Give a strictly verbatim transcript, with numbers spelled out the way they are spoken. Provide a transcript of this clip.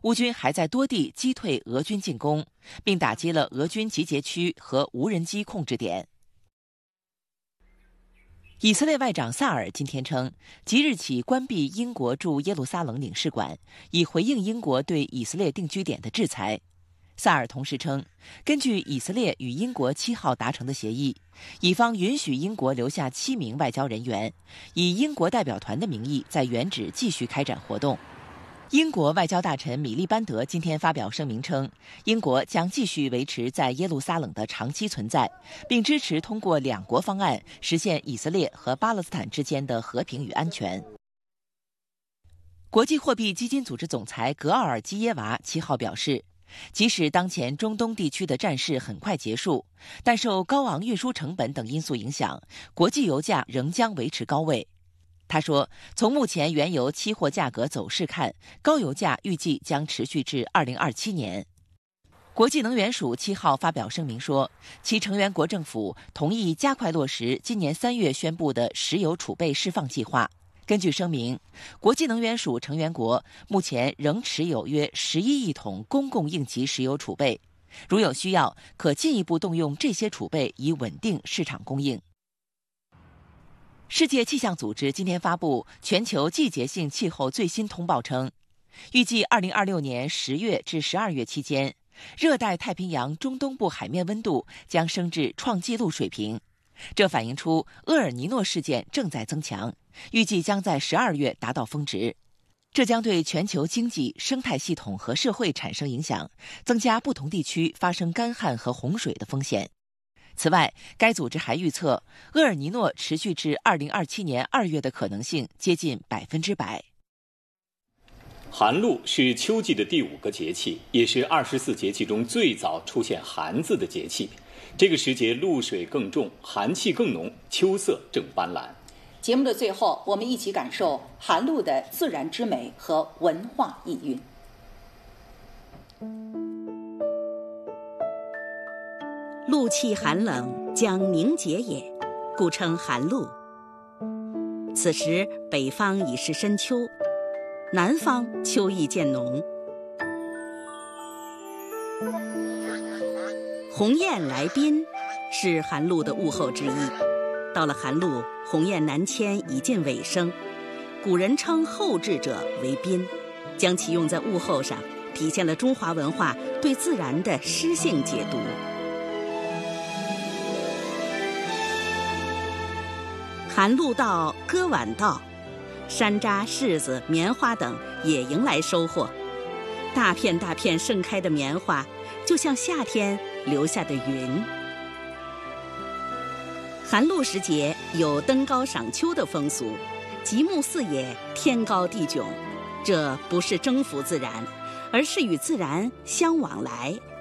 乌军还在多地击退俄军进攻，并打击了俄军集结区和无人机控制点。以色列外长萨尔今天称，即日起关闭英国驻耶路撒冷领事馆，以回应英国对以色列定居点的制裁。萨尔同时称，根据以色列与英国七号达成的协议，以方允许英国留下七名外交人员，以英国代表团的名义在原址继续开展活动。英国外交大臣米利班德今天发表声明称，英国将继续维持在耶路撒冷的长期存在，并支持通过两国方案实现以色列和巴勒斯坦之间的和平与安全。国际货币基金组织总裁格奥尔基耶娃七号表示，即使当前中东地区的战事很快结束，但受高昂运输成本等因素影响，国际油价仍将维持高位。他说，从目前原油期货价格走势看，高油价预计将持续至二零二七年。国际能源署七号发表声明说，其成员国政府同意加快落实今年三月宣布的石油储备释放计划。根据声明，国际能源署成员国目前仍持有约十一亿桶公共应急石油储备，如有需要，可进一步动用这些储备以稳定市场供应。世界气象组织今天发布全球季节性气候最新通报称，预计二零二六年十月至十二月期间，热带太平洋中东部海面温度将升至创纪录水平。这反映出厄尔尼诺事件正在增强，预计将在十二月达到峰值。这将对全球经济、生态系统和社会产生影响，增加不同地区发生干旱和洪水的风险。此外，该组织还预测，厄尔尼诺持续至二零二七年二月的可能性接近百分之百。 寒露是秋季的第五个节气，也是二十四节气中最早出现寒字的节气。这个时节露水更重，寒气更浓，秋色正斑斓。 节目的最后，我们一起感受寒露的自然之美和文化意蕴。 露气寒冷，将凝结也，故称寒露。此时北方已是深秋，南方秋意渐浓。鸿雁来宾是寒露的物候之一。到了寒露，鸿雁南迁已近尾声，古人称后至者为宾，将其用在物候上，体现了中华文化对自然的诗性解读。寒露到，歌晚到，山楂、柿子、棉花等也迎来收获。大片大片盛开的棉花，就像夏天留下的云。寒露时节有登高赏秋的风俗，极目四野，天高地迥。这不是征服自然，而是与自然相往来。